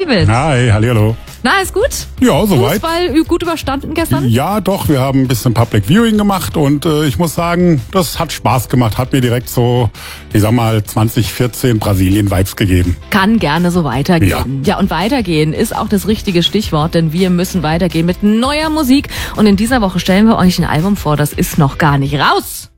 David. Hi, hallihallo. Na, ist gut? Ja, soweit. Fußball gut überstanden gestern? Ja, doch, wir haben ein bisschen Public Viewing gemacht und ich muss sagen, das hat Spaß gemacht. Hat mir direkt so, ich sag mal, 2014 Brasilien-Vibes gegeben. Kann gerne so weitergehen. Ja, und weitergehen ist auch das richtige Stichwort, denn wir müssen weitergehen mit neuer Musik. Und in dieser Woche stellen wir euch ein Album vor, das ist noch gar nicht raus.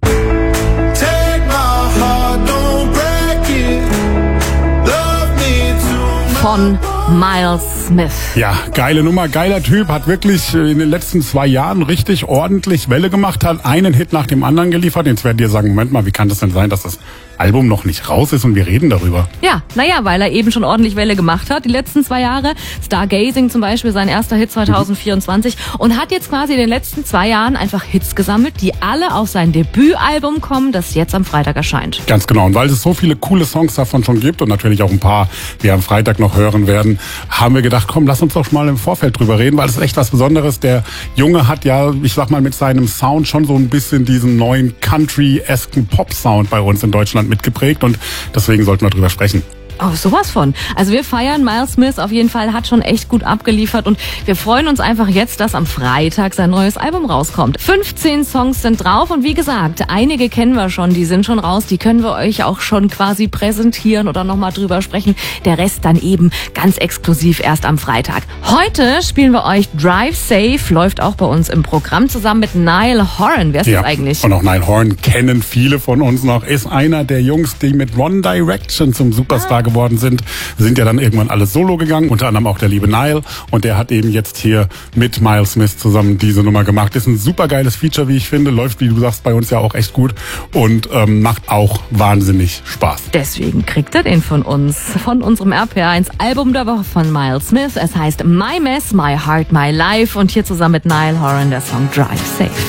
Von Miles Smith. Ja, geile Nummer, geiler Typ, hat wirklich in den letzten 2 Jahren richtig ordentlich Welle gemacht, hat einen Hit nach dem anderen geliefert. Jetzt werdet ihr sagen, Moment mal, wie kann das denn sein, dass das Album noch nicht raus ist und wir reden darüber? Ja, weil er eben schon ordentlich Welle gemacht hat, die letzten 2 Jahre. Stargazing zum Beispiel, sein erster Hit 2024 und hat jetzt quasi in den letzten 2 Jahren einfach Hits gesammelt, die alle auf sein Debütalbum kommen, das jetzt am Freitag erscheint. Ganz genau, und weil es so viele coole Songs davon schon gibt und natürlich auch ein paar, die wir am Freitag noch hören werden, haben wir gedacht, komm, lass uns doch mal im Vorfeld drüber reden, weil es ist echt was Besonderes. Der Junge hat ja, ich sag mal, mit seinem Sound schon so ein bisschen diesen neuen Country-esken Pop-Sound bei uns in Deutschland mitgeprägt und deswegen sollten wir drüber sprechen. Oh, sowas von. Also wir feiern Miles Smith auf jeden Fall, hat schon echt gut abgeliefert und wir freuen uns einfach jetzt, dass am Freitag sein neues Album rauskommt. 15 Songs sind drauf und wie gesagt, einige kennen wir schon, die sind schon raus, die können wir euch auch schon quasi präsentieren oder nochmal drüber sprechen. Der Rest dann eben ganz exklusiv erst am Freitag. Heute spielen wir euch Drive Safe, läuft auch bei uns im Programm zusammen mit Niall Horan. Wer ist das eigentlich? Und auch Niall Horan kennen viele von uns noch, ist einer der Jungs, die mit One Direction zum Superstar geworden sind ja dann irgendwann alle solo gegangen, unter anderem auch der liebe Niall und der hat eben jetzt hier mit Miles Smith zusammen diese Nummer gemacht. Ist ein super geiles Feature, wie ich finde, läuft, wie du sagst, bei uns ja auch echt gut und macht auch wahnsinnig Spaß. Deswegen kriegt er den von uns, von unserem RPR1 Album der Woche von Miles Smith. Es heißt My Mess, My Heart, My Life und hier zusammen mit Niall Horan der Song Drive Safe.